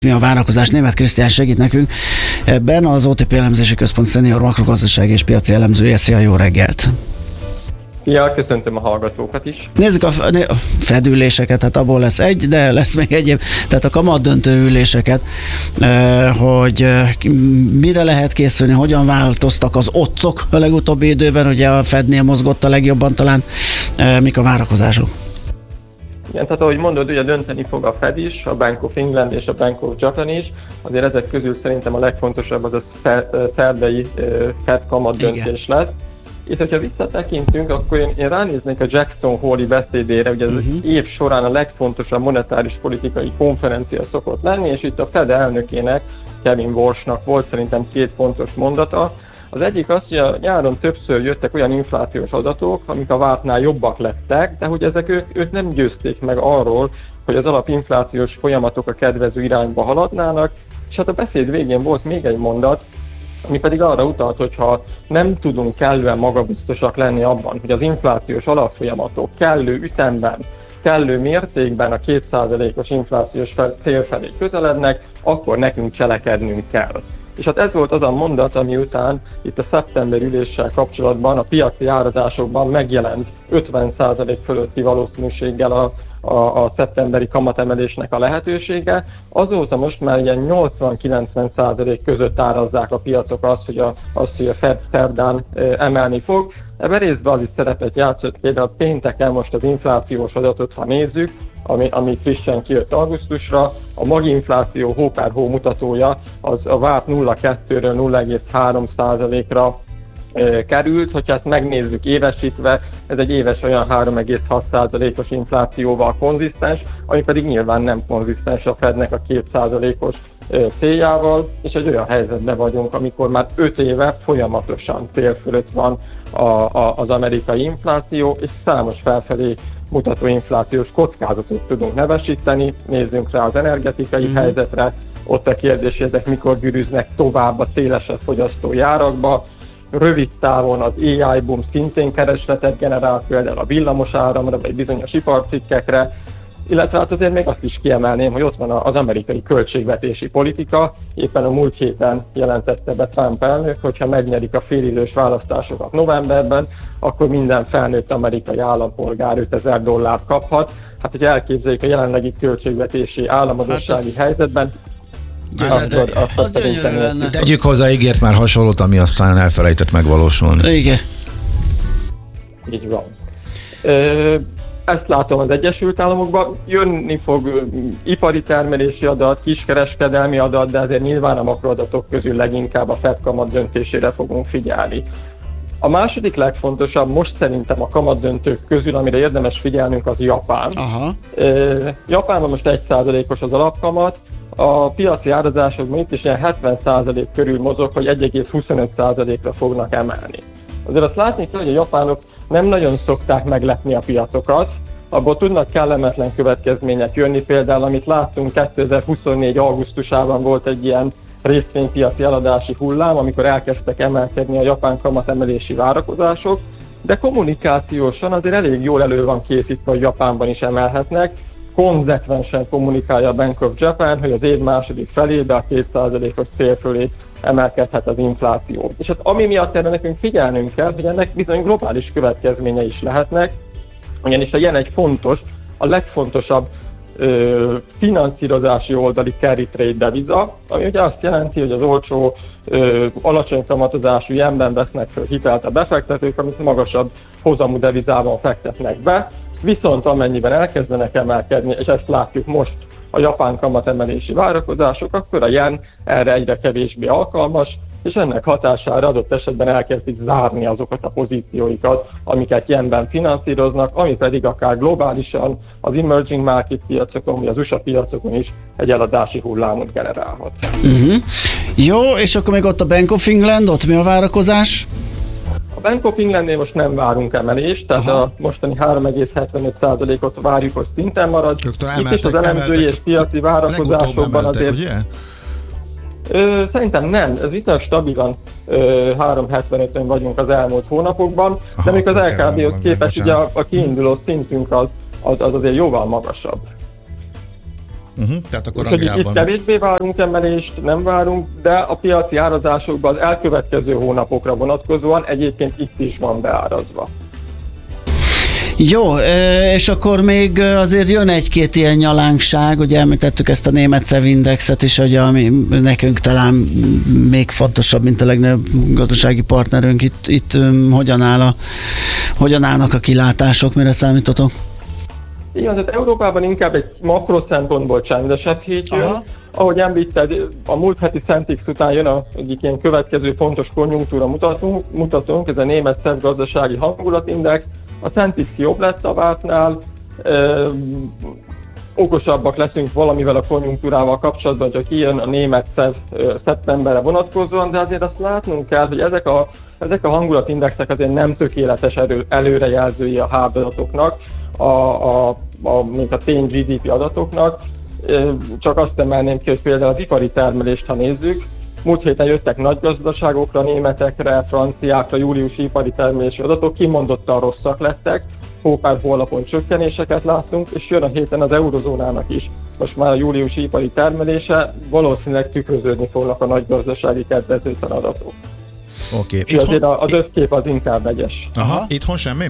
Mi a várakozás? Németh Krisztián segít nekünk ebben, az OTP Elemzési Központ szenior makrogazdasági és piaci elemzője. Szia, jó reggelt! Ja, köszöntöm a hallgatókat is. Nézzük a Fed üléseket, hát abból lesz egy, de lesz még egyéb, tehát a kamatdöntő üléseket, hogy mire lehet készülni, hogyan változtak az otcok a legutóbbi időben, ugye a Fednél mozgott a legjobban talán, mik a várakozások? Igen, tehát ahogy mondod, ugye dönteni fog a Fed is, a Bank of England és a Bank of Japan is. Azért ezek közül szerintem a legfontosabb az a szerdai Fed kamat döntés lesz. És hogyha visszatekintünk, akkor én ránéznék a Jackson Hole-i beszédére, ugye az év során a legfontosabb monetáris politikai konferencia szokott lenni, és itt a Fed elnökének, Kevin Warshnak volt szerintem két fontos mondata. Az egyik az, hogy a nyáron többször jöttek olyan inflációs adatok, amik a vártnál jobbak lettek, de hogy ezek ők nem győzték meg arról, hogy az alapinflációs folyamatok a kedvező irányba haladnának, és hát a beszéd végén volt még egy mondat, ami pedig arra utalt, hogy ha nem tudunk kellően magabiztosak lenni abban, hogy az inflációs alapfolyamatok kellő ütemben, kellő mértékben a 2%-os inflációs cél felé közelednek, akkor nekünk cselekednünk kell. És hát ez volt az a mondat, ami után itt a szeptember üléssel kapcsolatban a piaci árazásokban megjelent 50% fölötti valószínűséggel a szeptemberi kamatemelésnek a lehetősége. Azóta most már ilyen 80-90% között árazzák a piacok azt, hogy a Fed szerdán emelni fog. Ebben részben az is szerepet játszott, például pénteken most az inflációs adatot, ha nézzük, ami frissen kijött augusztusra, a maginfláció hó per hó mutatója az a várt 0,2-ről 0,3%-ra került, hogyha ezt megnézzük évesítve, ez egy éves olyan 3,6%-os inflációval konzisztens, ami pedig nyilván nem konzisztens a Fednek a 2%-os céljával, és egy olyan helyzetben vagyunk, amikor már 5 éve folyamatosan cél fölött van az amerikai infláció, és számos felfelé mutató inflációs kockázatot tudunk nevesíteni. Nézzünk rá az energetikai helyzetre, ott a kérdés, hogy ezek mikor gyűrűznek tovább a szélesebb fogyasztói árakba. Rövid távon az AI boom szintén keresletet generál, például a villamos áramra, vagy bizonyos iparcikkekre, illetve hát azért még azt is kiemelném, hogy ott van az amerikai költségvetési politika. Éppen a múlt héten jelentette be Trump elnök, hogyha megnyerik a félidős választásokat novemberben, akkor minden felnőtt amerikai állampolgár $5000 kaphat. Hát, hogy elképzeljük a jelenlegi költségvetési államadóssági helyzetben, az gyönyörű lenne. Tegyük hozzá, ígért már hasonlót, ami aztán elfelejtett megvalósulni. Igen. Így van. Ezt látom az Egyesült Államokban, jönni fog ipari termelési adat, kiskereskedelmi adat, de azért nyilván a makroadatok közül leginkább a Fed kamat döntésére fogunk figyelni. A második legfontosabb most szerintem a kamatdöntők közül, amire érdemes figyelnünk, az Japán. Japánban most 1%-os az alapkamat, a piaci árazásokban itt is ilyen 70% körül mozog, hogy 1,25%-ra fognak emelni. Azért azt látni kell, hogy a japánok nem nagyon szokták meglepni a piacokat, abból tudnak kellemetlen következmények jönni, például amit láttunk 2024. augusztusában volt egy ilyen részvénypiaci eladási hullám, amikor elkezdtek emelkedni a japán kamatemelési várakozások, de kommunikációsan azért elég jól elő van készítve, hogy Japánban is emelhetnek. Konzekvensen kommunikálja a Bank of Japan, hogy az év második felébe a 2%-os cél fölé emelkedhet az infláció. És hát ami miatt erre nekünk figyelnünk kell, hogy ennek bizony globális következményei is lehetnek, ugyanis a jen egy fontos, a legfontosabb finanszírozási oldali carry trade deviza, ami ugye azt jelenti, hogy az olcsó, alacsony kamatozású jenben vesznek föl hitelt a befektetők, amit magasabb hozamú devizában fektetnek be, viszont amennyiben elkezdenek emelkedni, és ezt látjuk most a japán kamatemelési várakozások, akkor a jen erre egyre kevésbé alkalmas, és ennek hatására adott esetben elkezdik zárni azokat a pozícióikat, amiket jenben finanszíroznak, ami pedig akár globálisan az emerging market piacokon, vagy az USA piacokon is egy eladási hullámot generálhat. Jó, és akkor még ott a Bank of England, ott mi a várakozás? A Bank of Englandnél most nem várunk emelést, tehát a mostani 3,75%-ot várjuk, hogy szinten marad. Itt is az elemzői és piaci várakozásokban azért... Ugye? Szerintem nem, ez viszont stabilan 3,75-ön vagyunk az elmúlt hónapokban, de még az LKB-hoz képest ugye a kiinduló szintünk az azért jóval magasabb. Tehát akkor úgyhogy itt kevésbé várunk emelést, nem várunk, de a piaci árazásokban az elkövetkező hónapokra vonatkozóan egyébként itt is van beárazva. Jó, és akkor még azért jön egy-két ilyen nyalánkság, ugye említettük ezt a német CEV indexet is, ugye, ami nekünk talán még fontosabb, mint a legnagyobb gazdasági partnerünk. Itt hogyan állnak a kilátások, mire számítotok? Igen, tehát Európában inkább egy makro szempontból csendesebb hét jön. Ahogy említed, a múlt heti Centix után jön egyik ilyen következő fontos konjunktúra mutatónk, ez a német CEV gazdasági hangulatindex. A Centix jobb lett a vártnál, okosabbak leszünk valamivel a konjunktúrával kapcsolatban, hogy kijön a német CEV szeptemberre vonatkozóan, de azért azt látnunk kell, hogy ezek a hangulatindexek azért nem tökéletes előrejelzői a hard adatoknak, mint a tény GDP adatoknak. Csak azt emelném ki, hogy például az ipari termelést, ha nézzük, múlt héten jöttek nagy gazdaságokra, németekre, franciákra, júliusi ipari termelési adatok kimondottan rosszak lettek, pár hónapon csökkenéseket láttunk, és jön a héten az eurozónának is. Most már a júliusi ipari termelése, valószínűleg tükröződni fognak a nagy gazdasági kedvezőtlen adatok. Oké. Azért az összkép az inkább vegyes. Itthon semmi?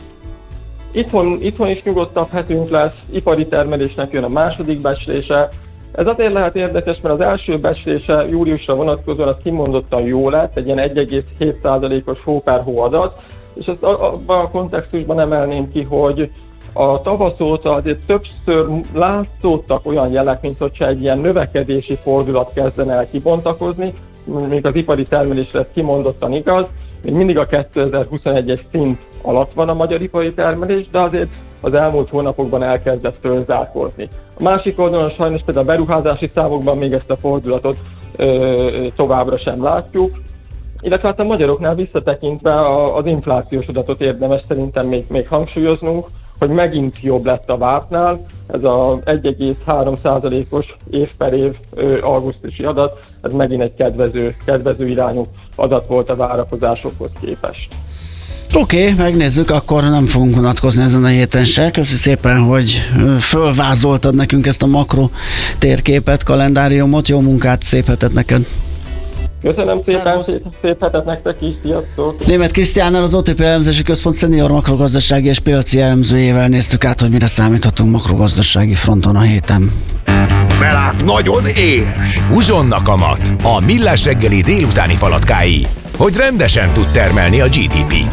Itthon is nyugodtabb hetünk lesz, ipari termelésnek jön a második becslése. Ez azért lehet érdekes, mert az első becslése júliusra vonatkozóan az kimondottan jó lett, egy ilyen 1,7%-os hópárhó adat, és ezt abban a kontextusban emelném ki, hogy a tavasz óta azért többször látszottak olyan jelek, mint hogyha egy ilyen növekedési fordulat kezdene el kibontakozni, még az ipari termelésre ez kimondottan igaz, még mindig a 2021-es szint alatt van a magyar ipari termelés, de azért az elmúlt hónapokban elkezdett fölzárkózni. A másik oldalon sajnos például a beruházási számokban még ezt a fordulatot továbbra sem látjuk, illetve hát a magyaroknál visszatekintve az inflációs adatot érdemes szerintem még hangsúlyoznunk, hogy megint jobb lett a vártnál, ez a 1,3%-os év per év augusztusi adat, ez megint egy kedvező irányú adat volt a várakozásokhoz képest. Oké, megnézzük, akkor nem fogunk unatkozni ezen a héten se. Köszönjük szépen, hogy fölvázoltad nekünk ezt a makro térképet, kalendáriumot, jó munkát, szép hetet neked! Köszönöm szépen, szép hetet nektek is, sziasztok! Németh Krisztiánnal, az OTP Elemzési Központ szenior makrogazdasági és piaci elemzőjével néztük át, hogy mire számíthatunk makrogazdasági fronton a héten. Belát nagyon éhes! Uzsonna kamat, a Millás reggeli délutáni falatkái, hogy rendesen tud termelni a GDP-t.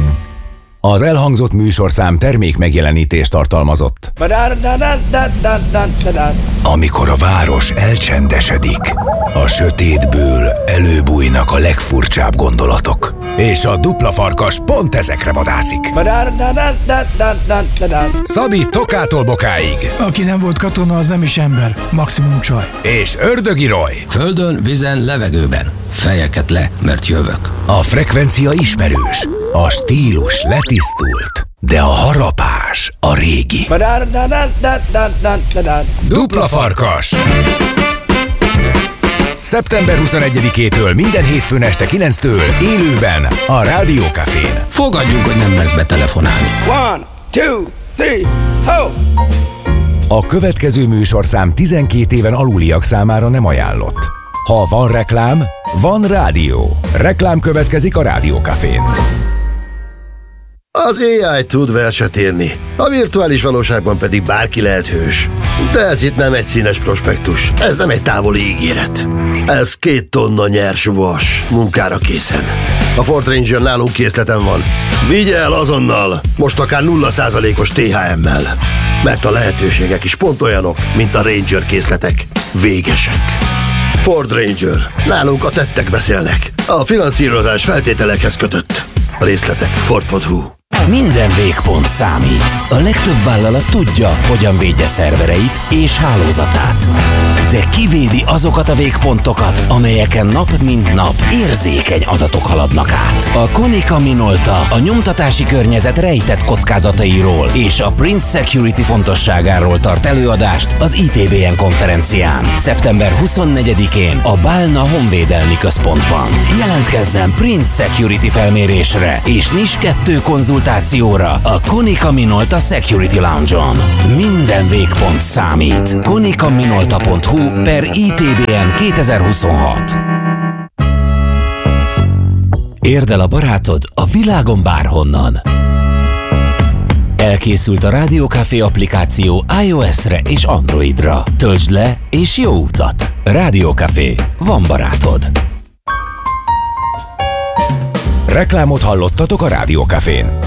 Az elhangzott műsorszám termék megjelenítést tartalmazott. Amikor a város elcsendesedik, a sötétből előbújnak a legfurcsább gondolatok. És a dupla farkas pont ezekre vadászik. Szabi Tokától Bokáig. Aki nem volt katona, az nem is ember, maximum csaj. És Ördögi Roy. Földön, vízen, levegőben. Fejeket le, mert jövök. A frekvencia ismerős, a stílus letisztult, de a harapás a régi. Dupla farkas. Szeptember 21-től minden hétfőn este 9-től élőben a Rádió Cafén. Fogadjunk, hogy nem mersz betelefonálni. 1, 2, 3, ho! A következő műsorszám 12 éven aluliak számára nem ajánlott. Ha van reklám, van rádió. Reklám következik a Rádió Cafén. Az AI tud verset írni, a virtuális valóságban pedig bárki lehet hős. De ez itt nem egy színes prospektus, ez nem egy távoli ígéret. Ez 2 tonna nyers vas, munkára készen. A Ford Ranger nálunk készleten van. Vigye el azonnal, most akár 0%-os THM-mel. Mert a lehetőségek is pont olyanok, mint a Ranger készletek. Végesek. Ford Ranger. Nálunk a tettek beszélnek. A finanszírozás feltételekhez kötött. A részletek Ford.hu. Minden végpont számít. A legtöbb vállalat tudja, hogyan védje szervereit és hálózatát. De kivédi azokat a végpontokat, amelyeken nap mint nap érzékeny adatok haladnak át. A Konica Minolta a nyomtatási környezet rejtett kockázatairól és a Prince Security fontosságáról tart előadást az ITBN konferencián. Szeptember 24-én a Bálna Honvédelmi Központban. Jelentkezzen Prince Security felmérésre és NIS 2 konzultációra relaxációra a Konica Minolta Security Lounge-on. Minden végpont számít. konicaminolta.hu/ITBN 2026. Érd el a barátod a világon bárhonnan. Elkészült a Rádió Café applikáció iOS-re és Androidra. Töltsd le és jó utat! Rádió Café. Van barátod. Reklámot hallottatok a Rádió Cafén.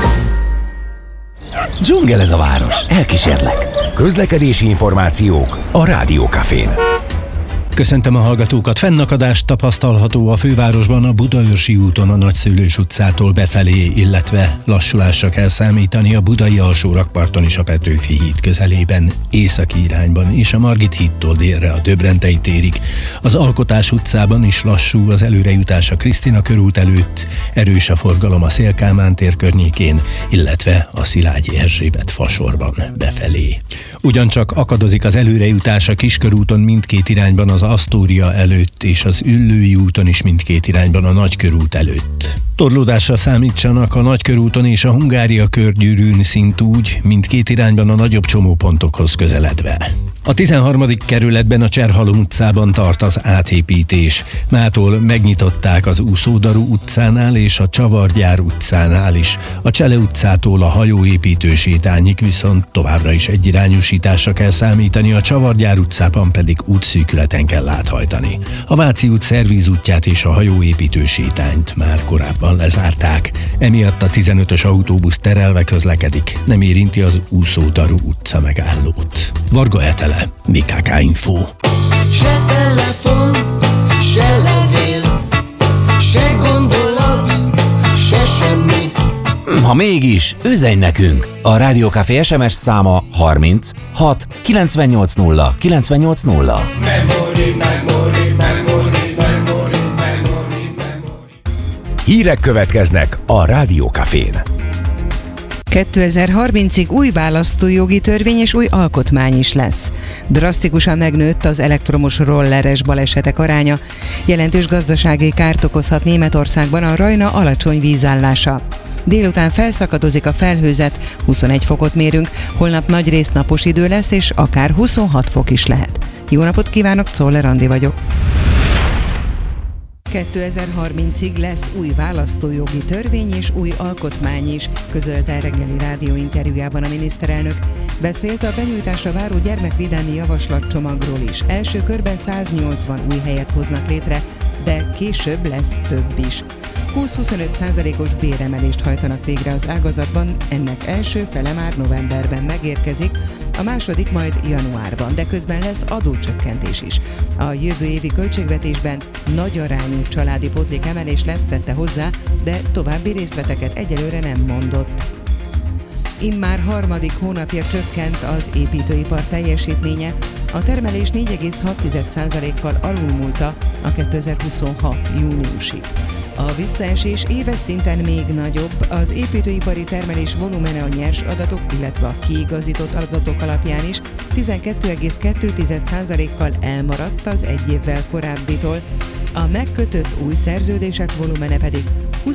Dzsungel ez a város. Elkísérlek. Közlekedési információk a Rádió Cafén. Köszöntöm a hallgatókat! Fennakadást tapasztalható a fővárosban a Budaörsi úton a Nagyszőlős utcától befelé, illetve lassulásra kell számítani a Budai Alsórakparton és a Petőfi híd közelében, északi irányban, és a Margit hídtól délre a Döbrentei térig. Az Alkotás utcában is lassú az előrejutás a Krisztina körút előtt, erős a forgalom a Széll-Kálmán tér környékén, illetve a Szilágyi Erzsébet fasorban befelé. Ugyancsak akadozik az előrejutás a Kiskörúton mindkét irányban az Asztória előtt, és az Üllői úton is mindkét irányban a Nagykörút előtt. Torlódásra számítsanak a Nagykörúton és a Hungária körgyűrűn szintúgy, mindkét irányban a nagyobb csomópontokhoz közeledve. A 13. kerületben a Cserhalom utcában tart az átépítés. Mától megnyitották az Úszódaru utcánál és a Csavargyár utcánál is. A Csele utcától a hajóépítő sétányig viszont továbbra is egyirányúsításra kell számítani, a Csavargyár utcában pedig útszűkületen kell áthajtani. A Váci út Szervíz útját és a hajóépítő sétányt már korábban lezárták. Emiatt a 15-ös autóbusz terelve közlekedik, nem érinti az Úszódaru utca megállót. Varga Etele, BKK Info. Se telefon, se levél, se gondolat, se semmi. Ha mégis, üzenj nekünk! A Rádió Café SMS száma 30 6 980 980. Hírek következnek a Rádió Cafén. 2030-ig új választójogi törvény és új alkotmány is lesz. Drasztikusan megnőtt az elektromos rolleres balesetek aránya. Jelentős gazdasági kárt okozhat Németországban a Rajna alacsony vízállása. Délután felszakadozik a felhőzet, 21 fokot mérünk, holnap nagyrészt napos idő lesz, és akár 26 fok is lehet. Jó napot kívánok, Czoller Andi vagyok. 2030-ig lesz új választójogi törvény és új alkotmány is, közölte a reggeli rádió interjújában a miniszterelnök. Beszélt a benyújtásra váró gyermekvédelmi javaslatcsomagról is. Első körben 180 új helyet hoznak létre, de később lesz több is. 20-25%-os béremelést hajtanak végre az ágazatban, ennek első fele már novemberben megérkezik, a második majd januárban, de közben lesz adócsökkentés is. A jövő évi költségvetésben nagy arányú családi pótlékemelés lesz, tette hozzá, de további részleteket egyelőre nem mondott. Immár harmadik hónapja csökkent az építőipar teljesítménye, a termelés 4,6%-kal alulmúlta a 2026 júniusit. A visszaesés éves szinten még nagyobb, az építőipari termelés volumene a nyers adatok, illetve a kiigazított adatok alapján is 12,2%-kal elmaradt az egy évvel korábbitól, a megkötött új szerződések volumene pedig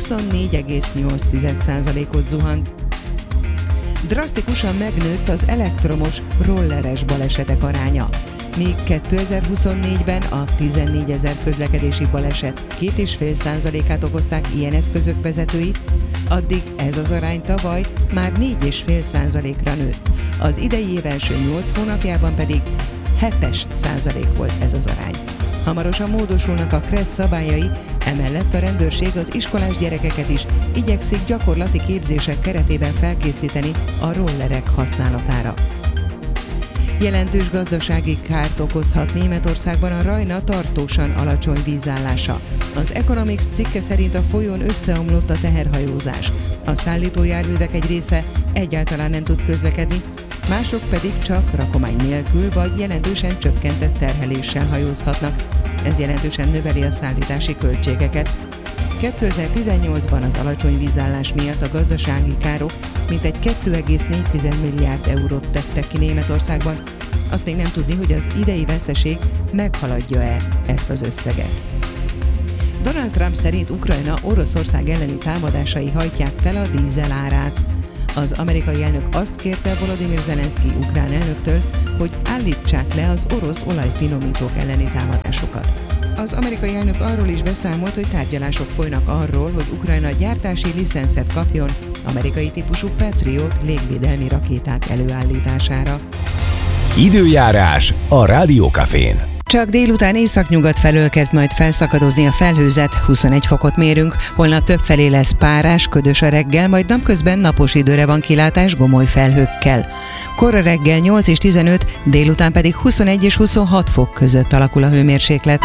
24,8%-ot zuhant. Drasztikusan megnőtt az elektromos rolleres balesetek aránya. Míg 2024-ben a 14 000 közlekedési baleset 2,5%-át okozták ilyen eszközök vezetői, addig ez az arány tavaly már 4,5%-ra nőtt. Az idei év első 8 hónapjában pedig 7% volt ez az arány. Hamarosan módosulnak a KRESZ szabályai, emellett a rendőrség az iskolás gyerekeket is igyekszik gyakorlati képzések keretében felkészíteni a rollerek használatára. Jelentős gazdasági kárt okozhat Németországban a Rajna tartósan alacsony vízállása. Az Economics cikke szerint a folyón összeomlott a teherhajózás. A szállítójárművek egy része egyáltalán nem tud közlekedni, mások pedig csak rakomány nélkül vagy jelentősen csökkentett terheléssel hajózhatnak. Ez jelentősen növeli a szállítási költségeket. 2018-ban az alacsony vízállás miatt a gazdasági károk mintegy 2,4 milliárd eurót tettek ki Németországban. Azt még nem tudni, hogy az idei veszteség meghaladja-e ezt az összeget. Donald Trump szerint Ukrajna Oroszország elleni támadásai hajtják fel a dízel árát. Az amerikai elnök azt kérte Volodymyr Zelenszky ukrán elnöktől, hogy állítsák le az orosz olajfinomítók elleni támadásokat. Az amerikai elnök arról is beszámolt, hogy tárgyalások folynak arról, hogy Ukrajna gyártási licenszet kapjon amerikai típusú Patriot légvédelmi rakéták előállítására. Időjárás a Rádiókafén. Csak délután északnyugat felől kezd majd felszakadozni a felhőzet, 21 fokot mérünk, holnap többfelé lesz párás, ködös a reggel, majd napközben napos időre van kilátás gomoly felhőkkel. Kora reggel 8 és 15, délután pedig 21 és 26 fok között alakul a hőmérséklet.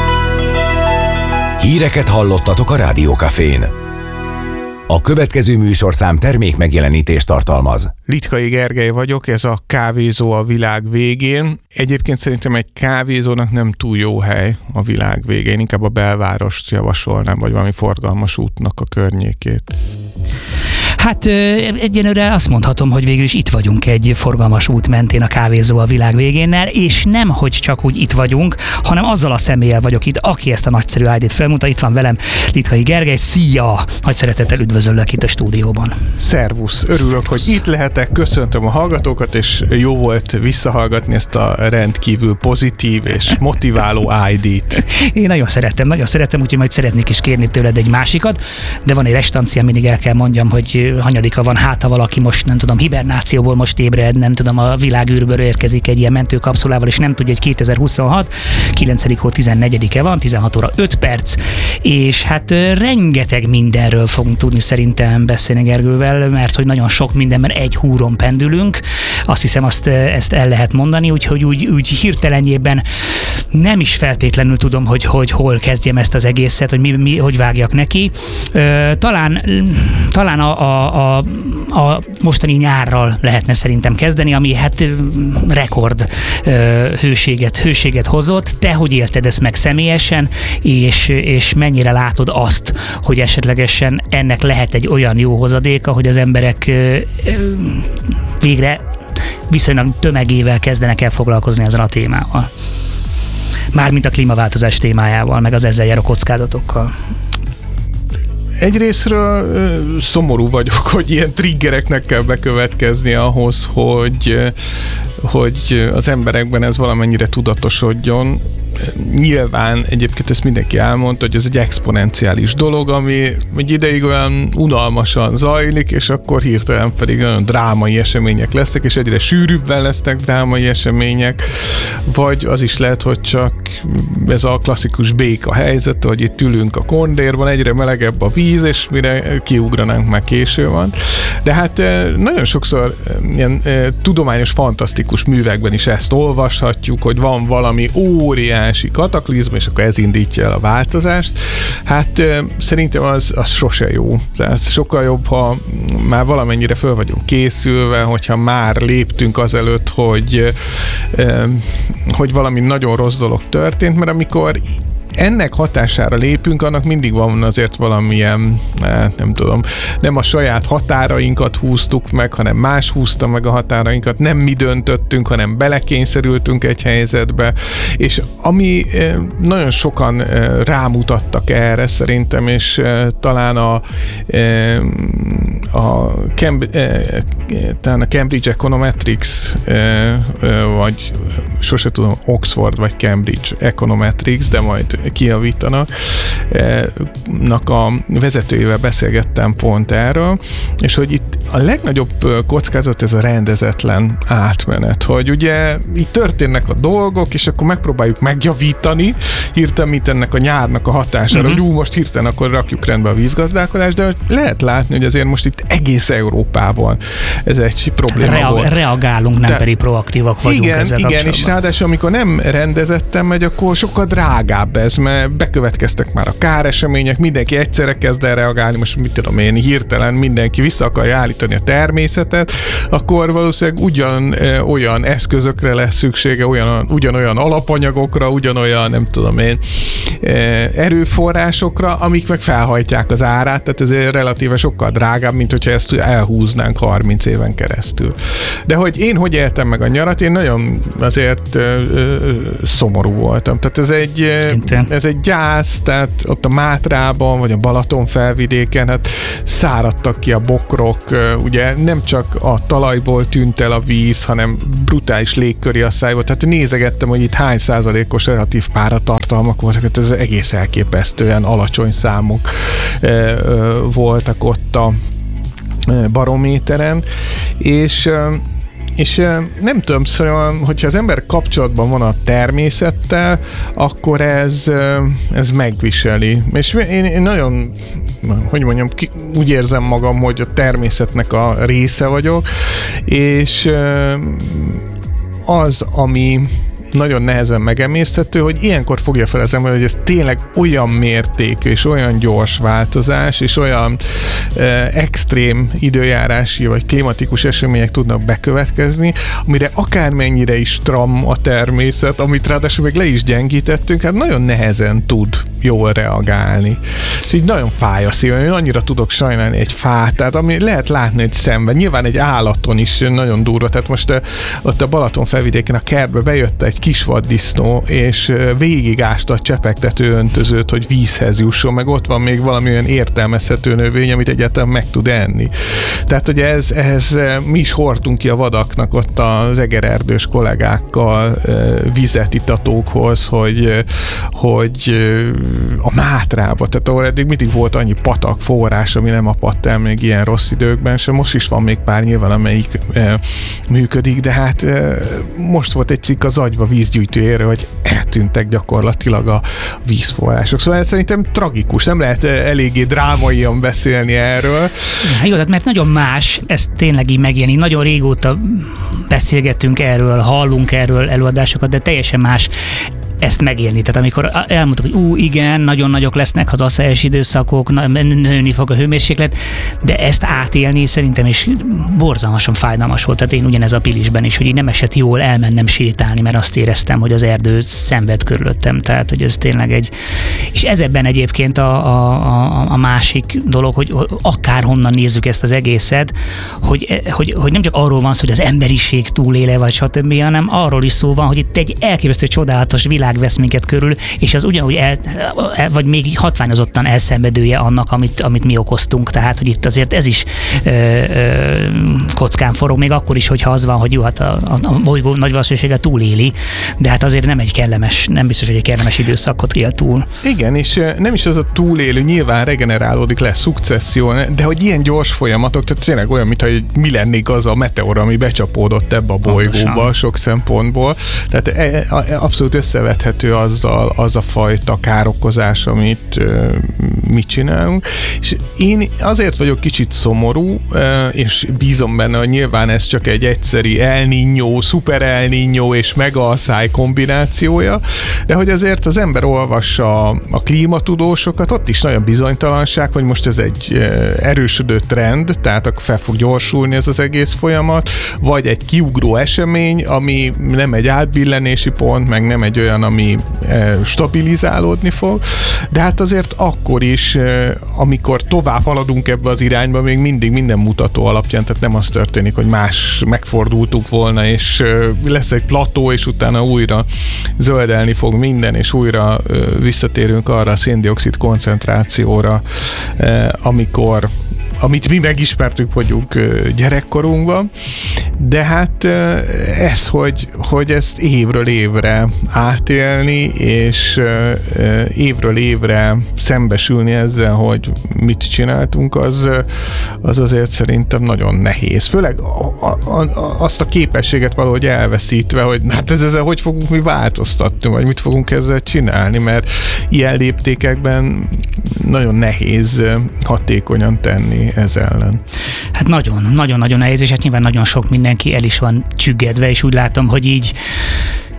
Híreket hallottatok a Rádiókafén. A következő műsorszám termék megjelenítést tartalmaz. Litkai Gergely vagyok, ez a kávézó a világ végén. Egyébként szerintem egy kávézónak nem túl jó hely a világ végén, inkább a belvárost javasolnám, vagy valami forgalmas útnak a környékét. Hát egyenlőre azt mondhatom, hogy végül is itt vagyunk egy forgalmas út mentén a kávézó a világ végénnel, és nem, hogy csak úgy itt vagyunk, hanem azzal a személlyel vagyok itt, aki ezt a nagyszerű ID-t felmutat. Itt van velem Litkai Gergely. Szia! Nagy szeretettel üdvözöllek itt a stúdióban. Szervusz! Örülök, hogy itt lehetek, köszöntöm a hallgatókat, és jó volt visszahallgatni ezt a rendkívül pozitív és motiváló ID-t. Én nagyon szerettem, úgyhogy majd szeretnék is kérni tőled egy másikat, de van egy restancia, mindig el kell mondjam, hogy hanyadika van, hát ha valaki most, nem tudom, hibernációból most ébred, nem tudom, a világűrből érkezik egy ilyen mentőkapszulával, és nem tudja, hogy 2026, 9. hó 14-e van, 16 óra 5 perc, és hát rengeteg mindenről fogunk tudni szerintem beszélni Gergővel, mert hogy nagyon sok mindenben egy húron pendülünk, azt hiszem ezt el lehet mondani, úgyhogy úgy hirtelenjében nem is feltétlenül tudom, hogy hol kezdjem ezt az egészet, hogy hogy vágjak neki. Talán a mostani nyárral lehetne szerintem kezdeni, ami hát rekord hőséget hozott. Te hogy élted ezt meg személyesen, és mennyire látod azt, hogy esetlegesen ennek lehet egy olyan jó hozadéka, hogy az emberek végre viszonylag tömegével kezdenek el foglalkozni ezzel a témával? Mármint a klímaváltozás témájával, meg az ezzel járó kockázatokkal. Egyrészről szomorú vagyok, hogy ilyen triggereknek kell bekövetkezni ahhoz, hogy az emberekben ez valamennyire tudatosodjon. Nyilván egyébként ezt mindenki elmondta, hogy ez egy exponenciális dolog, ami egy ideig olyan unalmasan zajlik, és akkor hirtelen pedig olyan drámai események lesznek, és egyre sűrűbben lesznek drámai események, vagy az is lehet, hogy csak ez a klasszikus béka helyzet, hogy itt ülünk a kondérban, egyre melegebb a víz, és mire kiugranánk, már késő van. De hát nagyon sokszor ilyen tudományos, fantasztikus művekben is ezt olvashatjuk, hogy van valami óriási kataklizma, és akkor ez indítja el a változást. Hát szerintem az sose jó. Tehát sokkal jobb, ha már valamennyire föl vagyunk készülve, hogyha már léptünk azelőtt, hogy valami nagyon rossz dolog történt, mert amikor ennek hatására lépünk, annak mindig van azért valamilyen, nem tudom, nem a saját határainkat húztuk meg, hanem más húzta meg a határainkat, nem mi döntöttünk, hanem belekényszerültünk egy helyzetbe, és ami nagyon sokan rámutattak erre szerintem, és talán a Cambridge Econometrics, vagy sose tudom, Oxford vagy Cambridge Econometrics, de majd kijavítanak, a vezetőjével beszélgettem pont erről, és hogy itt a legnagyobb kockázat ez a rendezetlen átmenet, hogy ugye itt történnek a dolgok, és akkor megpróbáljuk megjavítani hirtelen, mint ennek a nyárnak a hatására, hogy most hirtelen akkor rakjuk rendbe a vízgazdálkodást, de lehet látni, hogy azért most itt egész Európában ez egy probléma volt. Reagálunk, nem pedig proaktívak vagyunk ezzel kapcsolatban. Igen, és ráadásul amikor nem rendezetten megy, akkor sokkal drágább ez, mert bekövetkeztek már a káresemények, mindenki egyszerre kezd el reagálni, most mit tudom én, hirtelen mindenki vissza akarja állítani a természetet, akkor valószínűleg ugyanolyan eszközökre lesz szüksége, ugyanolyan alapanyagokra, ugyanolyan, nem tudom én, erőforrásokra, amik meg felhajtják az árát, tehát ez relatíve sokkal drágább, mint hogyha ezt elhúznánk 30 éven keresztül. De hogy én hogy éltem meg a nyarat, én nagyon azért szomorú voltam. Tehát ez egy gyász, tehát ott a Mátrában, vagy a Balaton felvidéken, hát száradtak ki a bokrok, ugye nem csak a talajból tűnt el a víz, hanem brutális légköri asszály volt. Tehát nézegettem, hogy itt hány százalékos relatív páratartalmak voltak, hát ez egész elképesztően alacsony számok voltak ott a barométeren, és nem tudom, szóval, hogyha az ember kapcsolatban van a természettel, akkor ez megviseli. És én nagyon, hogy mondjam, úgy érzem magam, hogy a természetnek a része vagyok, és az, ami nagyon nehezen megemészthető, hogy ilyenkor fogja fel az ember, hogy ez tényleg olyan mértékű és olyan gyors változás, és olyan extrém időjárási vagy klimatikus események tudnak bekövetkezni, amire akármennyire is stram a természet, amit ráadásul még le is gyengítettünk, hát nagyon nehezen tud jól reagálni. És így nagyon fáj a szívem, én annyira tudok sajnálni egy fát, tehát ami lehet látni egy szemben, nyilván egy állaton is nagyon durva, tehát most ott a Balaton felvidéken a kertbe bejött egy kis vaddisznó, és végigásta a csepegtető öntözőt, hogy vízhez jusson, meg ott van még valami olyan értelmezhető növény, amit egyáltalán meg tud enni. Tehát, hogy ez mi is hordtunk ki a vadaknak ott az egererdős kollégákkal vizet itatókhoz, hogy a Mátrába, tehát ahol eddig mindig volt annyi patak, forrás, ami nem apadt el még ilyen rossz időkben, sem most is van még pár nyilván, amelyik működik, de hát most volt egy cikk az Agyva vízgyűjtőjéről, hogy eltűntek gyakorlatilag a vízforrások. Szóval ez szerintem tragikus, nem lehet eléggé drámaian beszélni erről. Igaz, mert nagyon más ezt tényleg így megélni. Nagyon régóta beszélgetünk erről, hallunk erről előadásokat, de teljesen más ezt megélni. Tehát amikor elmondtuk, hogy igen, nagyon nagyok lesznek az asszályos időszakok, nőni fog a hőmérséklet, de ezt átélni szerintem is borzalmasan fájdalmas volt. Tehát én ugyanez a Pilisben is, hogy így nem esett jól elmennem sétálni, mert azt éreztem, hogy az erdő szenved körülöttem. Tehát, hogy ez tényleg egy... És ez ebben egyébként a másik dolog, hogy akárhonnan nézzük ezt az egészet, hogy nem csak arról van szó, hogy az emberiség túléle, vagy stb., hanem arról is szó van, hogy itt egy elképesztő csodálatos világ vesz minket körül, és az ugyanúgy vagy még hatványozottan elszenvedője annak, amit mi okoztunk. Tehát, hogy itt azért ez is kockán forog, még akkor is, hogyha az van, hogy jó, hát a bolygó nagy valószínűséggel túléli, de hát azért nem biztos, hogy egy kellemes időszakot él túl. Igen, és nem is az a túlélő, nyilván regenerálódik, lesz szukcesszió, de hogy ilyen gyors folyamatok, tehát tényleg olyan, mintha mi lennék az a meteor, ami becsapódott ebbe a bolygóba sok szempontból. Tehát abszolút összevethető azzal az a fajta károkozás, amit mi csinálunk. És én azért vagyok kicsit szomorú, és bízom benne, hogy nyilván ez csak egy egyszeri El Niño, szuper El Niño és mega asszály kombinációja, de hogy azért az ember olvassa a klímatudósokat, ott is nagyon bizonytalanság, hogy most ez egy erősödő trend, tehát fel fog gyorsulni ez az egész folyamat, vagy egy kiugró esemény, ami nem egy átbillenési pont, meg nem egy olyan, ami stabilizálódni fog, de hát azért akkor is, amikor tovább haladunk ebbe az irányba, még mindig minden mutató alapján, tehát nem az történik, hogy más megfordultuk volna, és lesz egy plató, és utána újra zöldelni fog minden, és újra visszatérünk arra a széndioxid koncentrációra, amit mi megismertük vagyunk gyerekkorunkban, de hát ez, hogy ezt évről évre átélni, és évről évre szembesülni ezzel, hogy mit csináltunk, az azért szerintem nagyon nehéz. Főleg azt a képességet valahogy elveszítve, hogy hát ezzel hogy fogunk mi változtatni, vagy mit fogunk ezzel csinálni, mert ilyen léptékekben nagyon nehéz hatékonyan tenni ez ellen. Hát nagyon-nagyon nehéz, és hát nyilván nagyon sok mindenki el is van csüggedve, és úgy látom, hogy így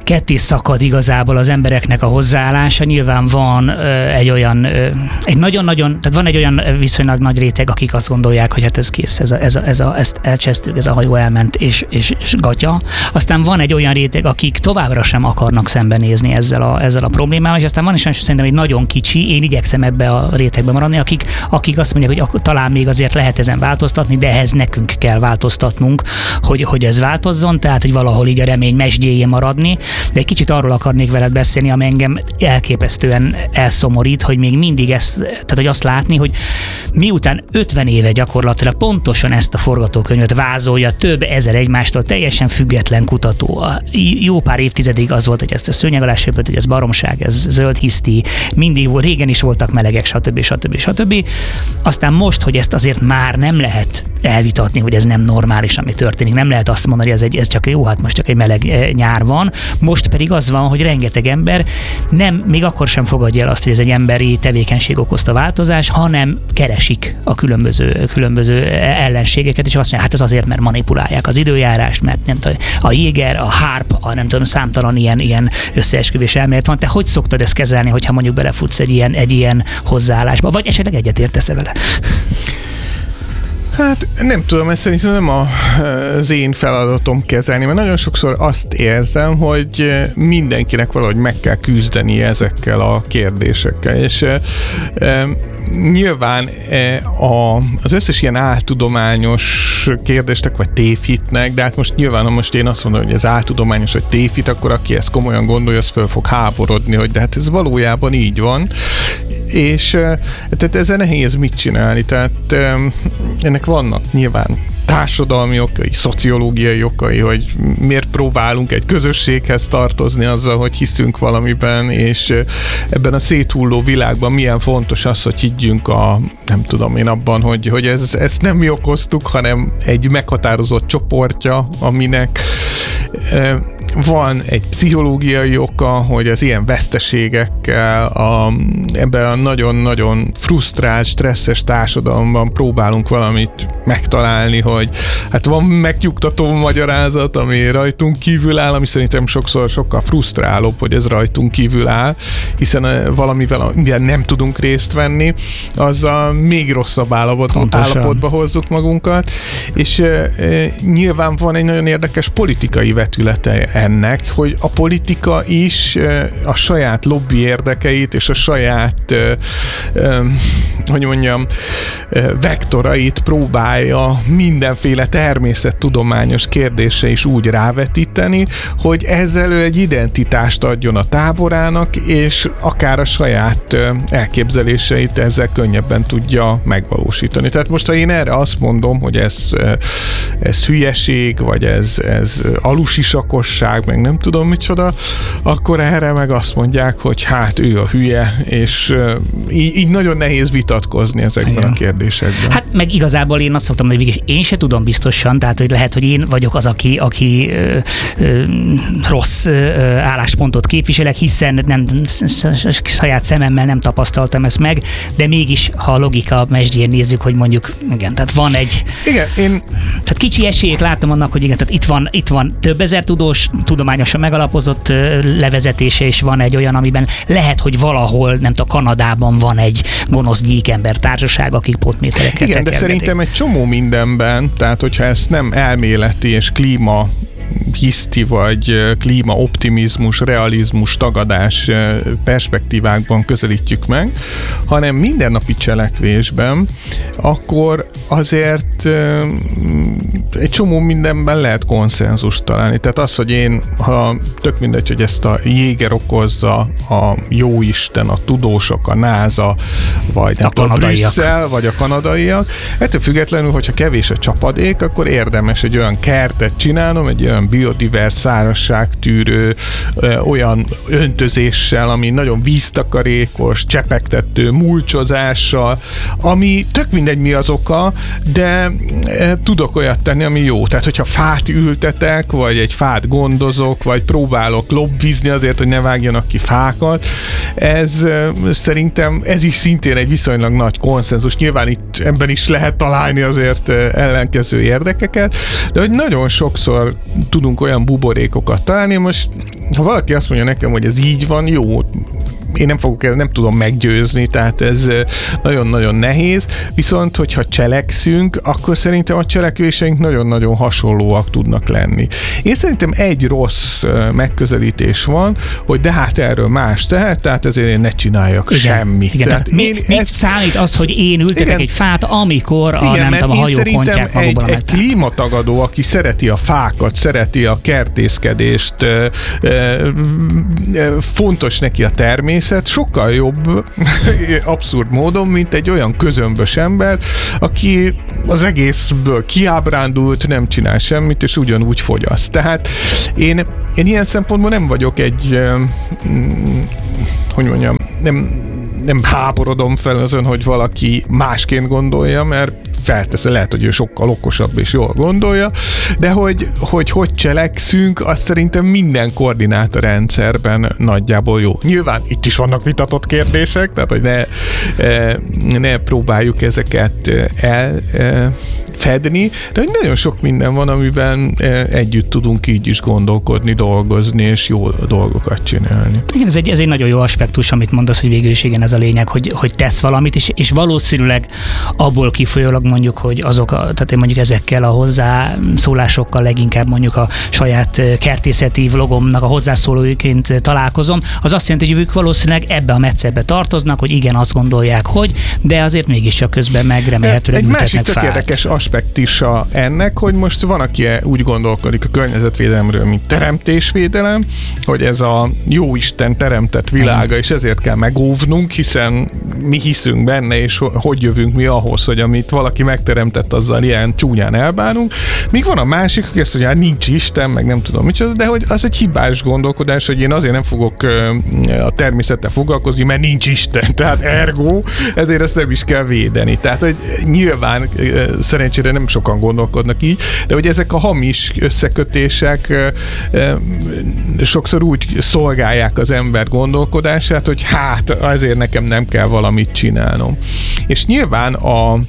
ketté szakad igazából az embereknek a hozzáállása. Nyilván van egy nagyon-nagyon, tehát van egy olyan viszonylag nagy réteg, akik azt gondolják, hogy hát ez kész, ezt elcsesztük, ez a hajó elment, és gatya. Aztán van egy olyan réteg, akik továbbra sem akarnak szembenézni ezzel a problémával, és aztán van is szerintem egy nagyon kicsi, én igyekszem ebbe a rétegbe maradni, akik azt mondják, hogy talán még azért lehet ezen változtatni, de ehhez nekünk kell változtatnunk, hogy ez változzon, tehát hogy valahol így a remény mesdjéjén maradni, de egy kicsit arról akarnék veled beszélni, ami engem elképesztően elszomorít, hogy még mindig tehát hogy azt látni, hogy miután 50 éve gyakorlatilag pontosan ezt a forgatókönyvet vázolja több ezer egymástól teljesen független kutató. Jó pár évtizedig az volt, hogy ezt a szőnyeg alá söpört, hogy ez baromság, ez zöld hiszti, mindig volt, régen is voltak melegek, stb. Aztán most, hogy ezt azért már nem lehet elvitatni, hogy ez nem normális, ami történik. Nem lehet azt mondani, hogy ez csak jó, hát most csak egy meleg nyár van. Most pedig az van, hogy rengeteg ember még akkor sem fogadja el azt, hogy ez egy emberi tevékenység okozta változás, hanem keresik a különböző ellenségeket, és azt mondja, hát ez azért, mert manipulálják az időjárást, mert nem tudom, a Jéger, a HARP, nem tudom, számtalan ilyen összeesküvés elmélet van. Te hogy szoktad ezt kezelni, hogyha mondjuk belefutsz egy ilyen hozzáállásba, vagy esetleg egyetértesz vele? Hát nem tudom, ez szerintem nem az én feladatom kezelni, mert nagyon sokszor azt érzem, hogy mindenkinek valahogy meg kell küzdeni ezekkel a kérdésekkel, és nyilván az összes ilyen áltudományos kérdésnek, vagy tévhitnek, de hát most nyilván, ha most én azt mondom, hogy ez áltudományos, vagy tévhit, akkor aki ezt komolyan gondolja, az föl fog háborodni, hogy de hát ez valójában így van, és tehát ezzel nehéz mit csinálni, tehát ennek vannak nyilván társadalmi okai, szociológiai okai, hogy miért próbálunk egy közösséghez tartozni azzal, hogy hiszünk valamiben, és ebben a széthulló világban milyen fontos az, hogy higgyünk nem tudom én abban, hogy ezt nem mi okoztuk, hanem egy meghatározott csoportja, aminek van egy pszichológiai oka, hogy az ilyen veszteségekkel ebben a nagyon-nagyon frusztrált, stresszes társadalomban próbálunk valamit megtalálni, hogy hát van megnyugtató magyarázat, ami rajtunk kívül áll, ami szerintem sokszor sokkal frusztrálóbb, hogy ez rajtunk kívül áll, hiszen valamivel nem tudunk részt venni, azzal még rosszabb állapotba hozzuk magunkat, és nyilván van egy nagyon érdekes politikai vetülete ennek, hogy a politika is a saját lobby érdekeit és a saját vektorait próbálja mindenféle természettudományos kérdésre is úgy rávetíteni, hogy ezzel ő egy identitást adjon a táborának, és akár a saját elképzeléseit ezzel könnyebben tudja megvalósítani. Tehát most, ha én erre azt mondom, hogy ez hülyeség, vagy ez alusisakosság, meg nem tudom micsoda, akkor erre meg azt mondják, hogy hát ő a hülye, és így nagyon nehéz vitatkozni ezekben a kérdésekben. Hát meg igazából én azt szoktam, hogy végig én se tudom biztosan, tehát hogy lehet, hogy én vagyok az, aki rossz álláspontot képviselek, hiszen nem saját szememmel nem tapasztaltam ezt meg, de mégis, ha a logika mesdjén nézzük, hogy mondjuk, igen, tehát van egy... Igen, Tehát kicsi esélyek látom annak, hogy igen, tehát itt van több ezer tudós, tudományosan megalapozott levezetése, és van egy olyan, amiben lehet, hogy valahol, nem tudom, Kanadában van egy gonosz gyíkember társaság, akik potmétereket igen, de szerintem egy csomó mindenben, tehát hogyha ezt nem elméleti és klímahiszti vagy klímaoptimizmus, realizmus, tagadás perspektívákban közelítjük meg, hanem mindennapi cselekvésben, akkor azért egy csomó mindenben lehet konszenzust találni. Tehát az, hogy én, ha tök mindegy, hogy ezt a Jéger okozza, a jóisten, a tudósok, a NASA, vagy a Brüsszel, vagy a kanadaiak, ettől függetlenül, hogyha kevés a csapadék, akkor érdemes egy olyan kertet csinálnom, egy olyan biodivers, szárazságtűrő, olyan öntözéssel, ami nagyon víztakarékos, csepegtető, mulcsozással, ami tök mindegy mi az oka, de tudok olyat tenni, ami jó. Tehát, hogyha fát ültetek, vagy egy fát gondozok, vagy próbálok lobbizni azért, hogy ne vágjanak ki fákat, szerintem ez is szintén egy viszonylag nagy konszenzus. Nyilván itt ebben is lehet találni azért ellenkező érdekeket, de hogy nagyon sokszor tudunk tudunk olyan buborékokat találni. Most, ha valaki azt mondja nekem, hogy ez így van, jó, én nem tudom meggyőzni, tehát ez nagyon-nagyon nehéz, viszont hogyha cselekszünk, akkor szerintem a cselekvéseink nagyon-nagyon hasonlóak tudnak lenni. Én szerintem egy rossz megközelítés van, hogy de hát erről más tehet, tehát ezért én ne csináljak semmit. Igen, tehát mit számít az, hogy én ültetek egy fát, amikor a hajópontját magukban egy klímatagadó, aki szereti a fákat, szereti a kertészkedést, fontos neki a természet, sokkal jobb abszurd módon, mint egy olyan közömbös ember, aki az egészből kiábrándult, nem csinál semmit, és ugyanúgy fogyaszt. Tehát én ilyen szempontból nem vagyok egy hogy mondjam, nem háborodom fel azon, hogy valaki másként gondolja, mert felteszem, lehet, hogy ő sokkal okosabb és jól gondolja, de hogy cselekszünk, azt szerintem minden koordinátorrendszerben nagyjából jó. Nyilván itt is vannak vitatott kérdések, tehát hogy ne próbáljuk ezeket elfedni, de hogy nagyon sok minden van, amiben együtt tudunk így is gondolkodni, dolgozni, és jó dolgokat csinálni. Igen, ez egy nagyon jó aspektus, amit mondasz, hogy végül is igen, ez a lényeg, hogy tesz valamit, és valószínűleg abból kifolyólag mondjuk, hogy tehát én mondjuk ezekkel a hozzászólásokkal leginkább mondjuk a saját kertészeti vlogomnak a hozzászólóiként találkozom, az azt jelenti, hogy ők valószínűleg ebbe a metszetbe tartoznak, hogy igen, azt gondolják, hogy, de azért mégiscsak közben meg remélhetőleg ültetnek fát. Egy másik tök érdekes aspektusa ennek, hogy most van, aki úgy gondolkodik a környezetvédelemről, mint teremtésvédelem, hogy ez a jóisten teremtett világa, és ezért kell megóvnunk, hiszen mi hiszünk benne, és hogy jövünk mi ahhoz, hogy amit valaki megteremtett, azzal ilyen csúnyán elbánunk. Míg van a másik, aki azt mondja, hát nincs Isten, meg nem tudom micsoda, de hogy az egy hibás gondolkodás, hogy én azért nem fogok a természettel foglalkozni, mert nincs Isten, tehát ergo, ezért ezt nem is kell védeni. Tehát, hogy nyilván szerencsére nem sokan gondolkodnak így, de hogy ezek a hamis összekötések sokszor úgy szolgálják az ember gondolkodását, hogy hát azért nekem nem kell valamit csinálnom. És nyilván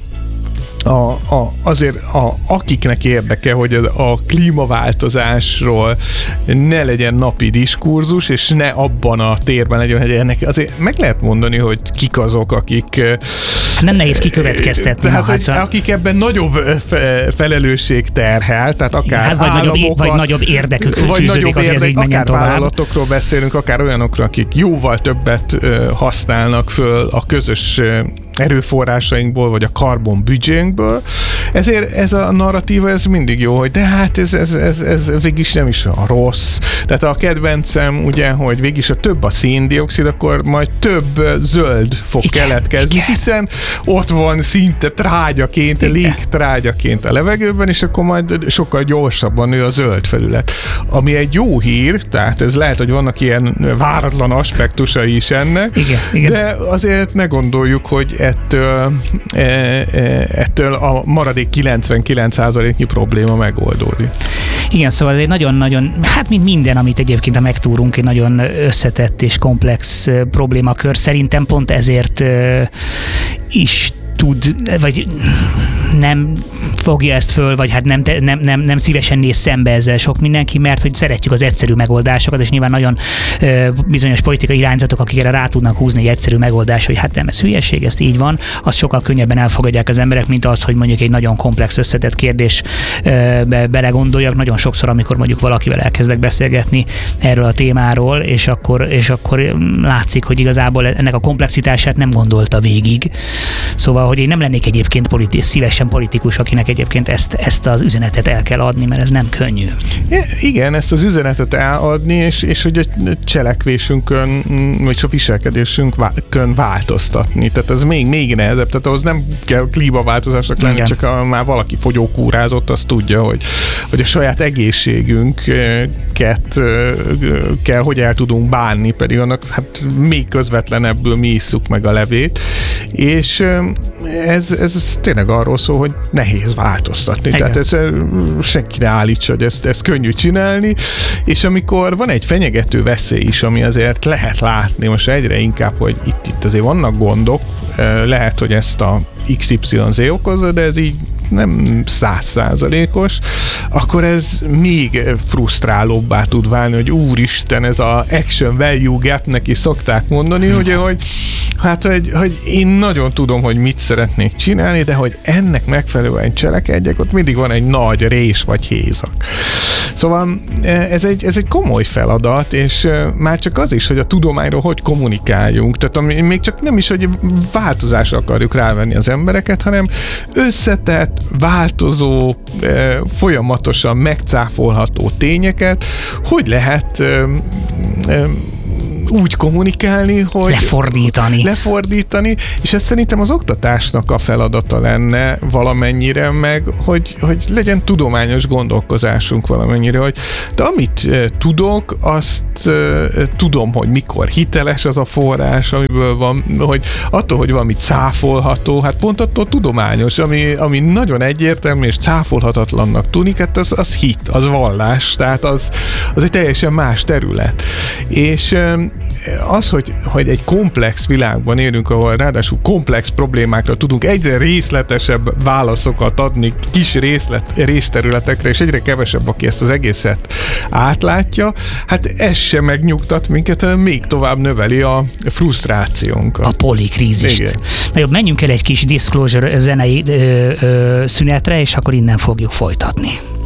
azért akiknek érdeke, hogy a klímaváltozásról ne legyen napi diskurzus, és ne abban a térben legyen, hogy ennek azért meg lehet mondani, hogy kik azok, akik nem nehéz kikövetkeztetni. Tehát, akik ebben nagyobb felelősség terhel, tehát akár vagy nagyobb érdekük fűződik, azért ez így menjen tovább. Akár vállalatokról beszélünk, akár olyanokról, akik jóval többet használnak föl a közös erőforrásainkból, vagy a karbonbüdzsénkből. Ezért ez a narratíva, ez mindig jó, hogy de hát ez végig nem is a rossz. Tehát a kedvencem, ugye, hogy végig is a több a széndioxid, akkor majd több zöld fog keletkezni, hiszen ott van szinte trágyaként, légtrágyaként a levegőben, és akkor majd sokkal gyorsabban nő a zöld felület. Ami egy jó hír, tehát ez lehet, hogy vannak ilyen váratlan aspektusai is ennek, igen. De azért ne gondoljuk, hogy ettől a maradék 99%-nyi probléma megoldódik. Igen, szóval ez egy nagyon-nagyon, hát mint minden, amit egyébként a megtúrunk, egy nagyon összetett és komplex problémakör. Szerintem pont ezért is tud, vagy nem fogja ezt föl, vagy hát nem szívesen néz szembe ezzel sok mindenki, mert hogy szeretjük az egyszerű megoldásokat, és nyilván nagyon bizonyos politikai irányzatok, akik erre rá tudnak húzni egy egyszerű megoldás, hogy hát nem, ez hülyeség, ez így van, azt sokkal könnyebben elfogadják az emberek, mint az, hogy mondjuk egy nagyon komplex, összetett kérdésbe belegondoljak. Nagyon sokszor, amikor mondjuk valakivel elkezdek beszélgetni erről a témáról, és akkor látszik, hogy igazából ennek a komplexitását nem gondolta végig. Szóval, hogy én nem lennék egyébként szívesen politikus, akinek egyébként ezt az üzenetet el kell adni, mert ez nem könnyű. Igen, ezt az üzenetet eladni, és hogy a cselekvésünkön, vagy a viselkedésünkön változtatni. Tehát ez még nehezebb. Tehát ahhoz nem kell klímaváltozásnak lenni, csak már valaki fogyókúrázott, azt tudja, hogy a saját egészségünket kell, hogy el tudunk bánni, pedig annak hát még közvetlenebből mi isszuk meg a levét. És ez tényleg arról szól, hogy nehéz változtatni. Igen. Tehát ez senki ne állítsa, hogy ezt könnyű csinálni, és amikor van egy fenyegető veszély is, ami azért lehet látni most egyre inkább, hogy itt azért vannak gondok, lehet, hogy ezt a XYZ okozza, de ez így nem 100%-os, akkor ez még frusztrálóbbá tud válni, hogy úristen, ez a action value gapnek is szokták mondani, ugye, hogy én nagyon tudom, hogy mit szeretnék csinálni, de hogy ennek megfelelően cselekedjek, ott mindig van egy nagy rés vagy hézak. Szóval ez egy komoly feladat, és már csak az is, hogy a tudományról hogy kommunikáljunk, tehát még csak nem is, hogy változásra akarjuk rávenni az embereket, hanem összetett, változó, folyamatosan megcáfolható tényeket, hogy lehet úgy kommunikálni, hogy... Lefordítani, és ez szerintem az oktatásnak a feladata lenne valamennyire, meg hogy legyen tudományos gondolkozásunk valamennyire, hogy de amit tudok, azt tudom, hogy mikor hiteles az a forrás, amiből van, hogy attól, hogy valami cáfolható, hát pont attól tudományos, ami nagyon egyértelmű és cáfolhatatlannak tűnik, hát az hit, az vallás, tehát az egy teljesen más terület. És az, hogy egy komplex világban élünk, ahol ráadásul komplex problémákra tudunk egyre részletesebb válaszokat adni kis részterületekre, és egyre kevesebb, aki ezt az egészet átlátja, hát ez sem megnyugtat minket, hanem még tovább növeli a frusztrációnkat. A polikrízist. Na jobb, menjünk el egy kis Disclosure zenei szünetre, és akkor innen fogjuk folytatni.